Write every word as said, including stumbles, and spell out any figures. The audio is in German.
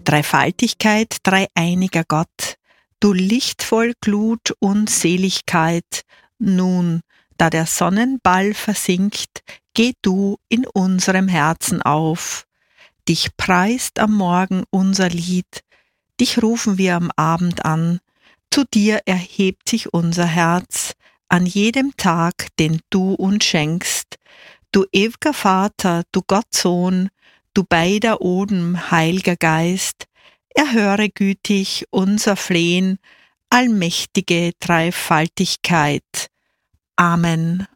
Dreifaltigkeit, dreieiniger Gott, du Licht voll Glut und Seligkeit, nun, da der Sonnenball versinkt, geh du in unserem Herzen auf. Dich preist am Morgen unser Lied, dich rufen wir am Abend an, zu dir erhebt sich unser Herz, an jedem Tag, den du uns schenkst. Du ew'ger Vater, du Gottsohn, du beider Odem, Heil'ger Geist, erhöre gütig unser Flehen, allmächtige Dreifaltigkeit. Amen.